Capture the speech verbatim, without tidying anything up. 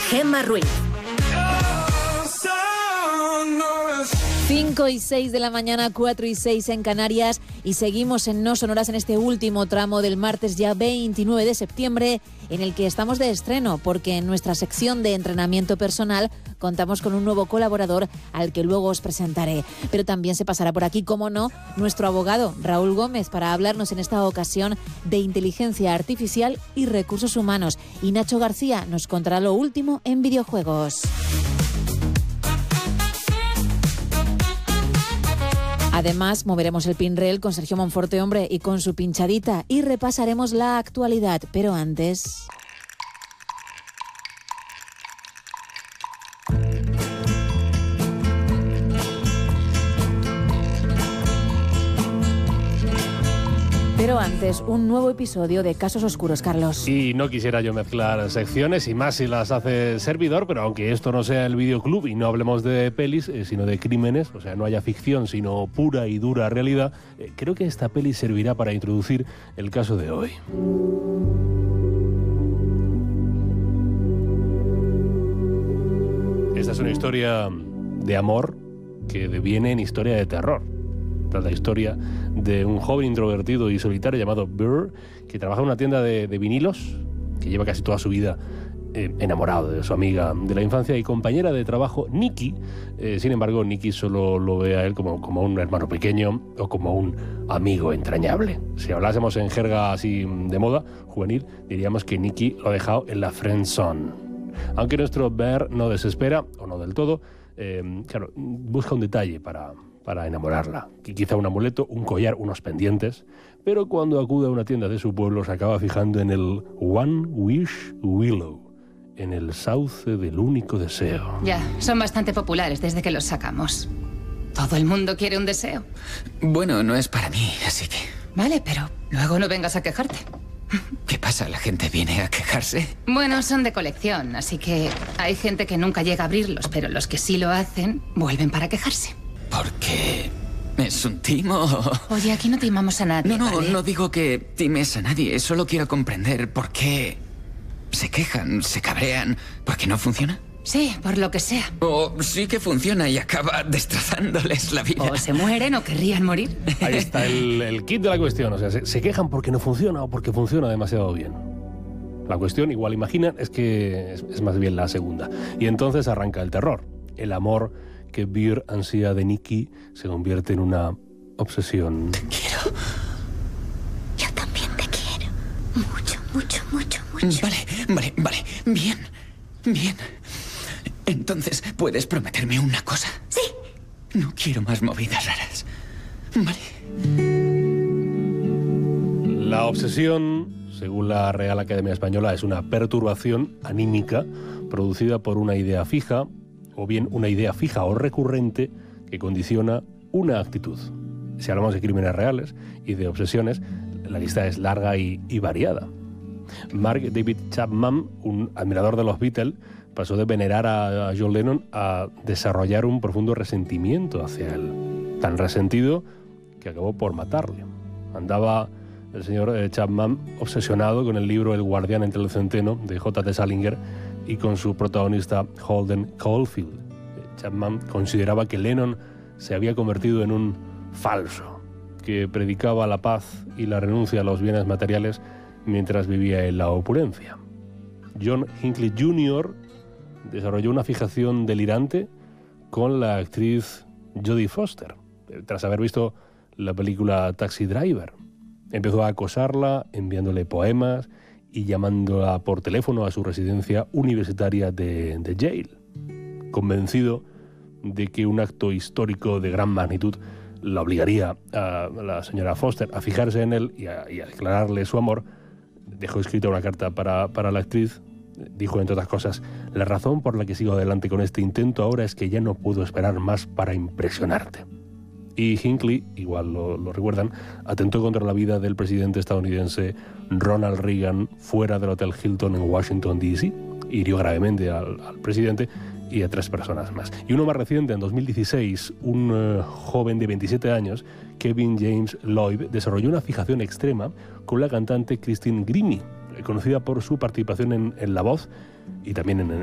Gemma Ruiz. cinco y seis de la mañana, cuatro y seis en Canarias, y seguimos en No Sonoras en este último tramo del martes ya veintinueve de septiembre, en el que estamos de estreno, porque en nuestra sección de entrenamiento personal contamos con un nuevo colaborador al que luego os presentaré. Pero también se pasará por aquí, como no, nuestro abogado Raúl Gómez para hablarnos en esta ocasión de inteligencia artificial y recursos humanos. Y Nacho García nos contará lo último en videojuegos. Además, moveremos el pinrel con Sergio Monforte, hombre, y con su pinchadita, y repasaremos la actualidad. Pero antes... Pero antes, un nuevo episodio de Casos Oscuros, Carlos. Y no quisiera yo mezclar secciones, y más si las hace servidor, pero aunque esto no sea el videoclub y no hablemos de pelis, eh, sino de crímenes, o sea, no haya ficción, sino pura y dura realidad, eh, creo que esta peli servirá para introducir el caso de hoy. Esta es una historia de amor que deviene en historia de terror. Tras la historia de un joven introvertido y solitario llamado Burr, que trabaja en una tienda de, de vinilos, que lleva casi toda su vida eh, enamorado de su amiga de la infancia y compañera de trabajo, Nicky. Eh, sin embargo, Nicky solo lo ve a él como, como un hermano pequeño o como un amigo entrañable. Si hablásemos en jerga así de moda, juvenil, diríamos que Nicky lo ha dejado en la friend zone. Aunque nuestro Burr no desespera, o no del todo, eh, claro, busca un detalle para... para enamorarla, que quizá un amuleto, un collar, unos pendientes, pero cuando acude a una tienda de su pueblo se acaba fijando en el One Wish Willow, en el sauce del único deseo. Ya, son bastante populares desde que los sacamos. Todo el mundo quiere un deseo. Bueno, no es para mí, así que... Vale, pero luego no vengas a quejarte. ¿Qué pasa? ¿La gente viene a quejarse? Bueno, son de colección, así que hay gente que nunca llega a abrirlos, pero los que sí lo hacen vuelven para quejarse. ¿Por qué? ¿Es un timo? Oye, aquí no timamos a nadie. No, no, ¿vale? no digo que times a nadie. Solo quiero comprender por qué se quejan, se cabrean. ¿Por qué no funciona? Sí, por lo que sea. O sí que funciona y acaba destrozándoles la vida. O se mueren o querrían morir. Ahí está el, el kit de la cuestión. O sea, se, se quejan porque no funciona o porque funciona demasiado bien. La cuestión, igual imaginan, es que es, es más bien la segunda. Y entonces arranca el terror. El amor que Burr ansía de Nicky se convierte en una obsesión. Te quiero. Yo también te quiero. Mucho, mucho, mucho, mucho. Vale, vale, vale. Bien, bien. Entonces, ¿puedes prometerme una cosa? Sí. No quiero más movidas raras. Vale. La obsesión, según la Real Academia Española, es una perturbación anímica producida por una idea fija, o bien una idea fija o recurrente que condiciona una actitud. Si hablamos de crímenes reales y de obsesiones, la lista es larga y, y variada. Mark David Chapman, un admirador de los Beatles, pasó de venerar a, a John Lennon a desarrollar un profundo resentimiento hacia él. Tan resentido que acabó por matarle. Andaba el señor eh, Chapman obsesionado con el libro El guardián entre el centeno de J T Salinger y con su protagonista Holden Caulfield. Chapman consideraba que Lennon se había convertido en un falso, que predicaba la paz y la renuncia a los bienes materiales mientras vivía en la opulencia. John Hinckley junior desarrolló una fijación delirante con la actriz Jodie Foster, tras haber visto la película Taxi Driver. Empezó a acosarla, enviándole poemas y llamándola por teléfono a su residencia universitaria de, de Yale. Convencido de que un acto histórico de gran magnitud la obligaría a la señora Foster a fijarse en él y a, y a declararle su amor, dejó escrita una carta para, para la actriz. Dijo, entre otras cosas, la razón por la que sigo adelante con este intento ahora es que ya no puedo esperar más para impresionarte. Y Hinckley, igual lo, lo recuerdan, atentó contra la vida del presidente estadounidense Ronald Reagan fuera del Hotel Hilton en Washington, D C Hirió gravemente al, al presidente y a tres personas más. Y uno más reciente, en dos mil dieciséis, un uh, joven de veintisiete años, Kevin James Lloyd, desarrolló una fijación extrema con la cantante Christine Grimmie, conocida por su participación en, en La Voz y también en,